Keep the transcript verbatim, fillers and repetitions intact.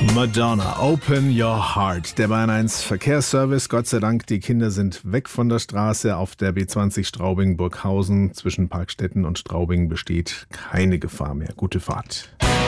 Madonna, Open Your Heart. Der Bayern eins Verkehrsservice. Gott sei Dank, die Kinder sind weg von der Straße. Auf der B zwanzig Straubing-Burghausen zwischen Parkstetten und Straubing besteht keine Gefahr mehr. Gute Fahrt.